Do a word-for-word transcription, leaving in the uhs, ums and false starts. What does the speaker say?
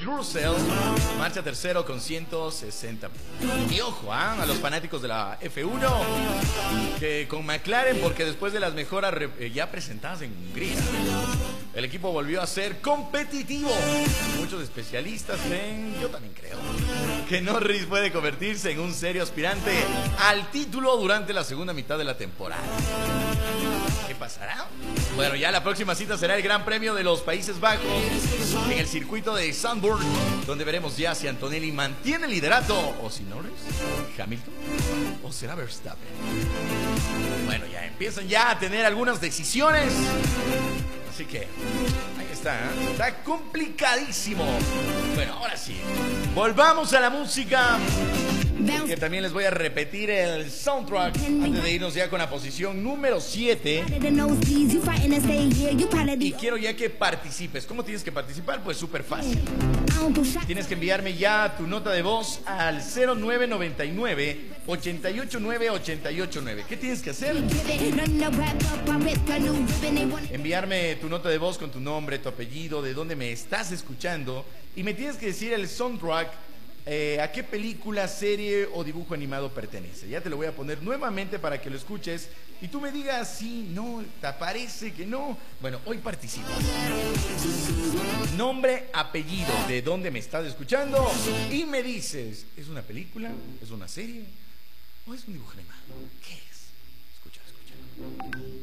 Russell marcha tercero con ciento sesenta puntos. Y ojo, ¿eh? A los fanáticos de la F uno, que con McLaren, porque después de las mejoras eh, ya presentadas en Hungría, el equipo volvió a ser competitivo. Muchos especialistas creen, yo también creo, que Norris puede convertirse en un serio aspirante al título durante la segunda mitad de la temporada. ¿Qué pasará? Bueno, ya la próxima cita será el Gran Premio de los Países Bajos en el circuito de Zandvoort, donde veremos ya si Antonelli mantiene el liderato o si Norris, Hamilton o será Verstappen. Bueno, ya empiezan ya a tener algunas decisiones, así que ahí está, ¿eh? Está complicadísimo. Bueno, ahora sí, volvamos a la música, que también les voy a repetir el soundtrack antes de irnos ya con la posición número siete. Y quiero ya que participes. ¿Cómo tienes que participar? Pues súper fácil. Tienes que enviarme ya tu nota de voz al cero nueve nueve nueve, ocho ocho nueve, ocho ocho nueve. ¿Qué tienes que hacer? Enviarme tu nota de voz con tu nombre, tu apellido, de dónde me estás escuchando, y me tienes que decir el soundtrack, eh, a qué película, serie o dibujo animado pertenece. Ya te lo voy a poner nuevamente para que lo escuches y tú me digas si no, te parece que no. Bueno, hoy participas. Nombre, apellido, de dónde me estás escuchando, y me dices, ¿es una película? ¿Es una serie? ¿O es un dibujo animado? ¿Qué es? Escucha, escucha.